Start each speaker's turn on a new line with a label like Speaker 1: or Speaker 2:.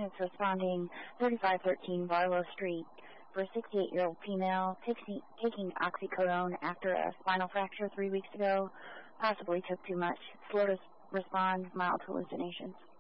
Speaker 1: units responding 3513 Barlow Street for a 68-year-old female taking oxycodone after a spinal fracture 3 weeks ago. Possibly took too much. Slow to respond, mild hallucinations.